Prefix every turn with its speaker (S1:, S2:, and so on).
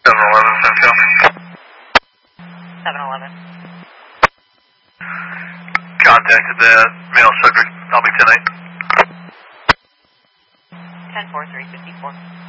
S1: 711, Central.
S2: 711.
S1: Contacted the male subject. I'll be 10-8.
S2: 10-4, 354.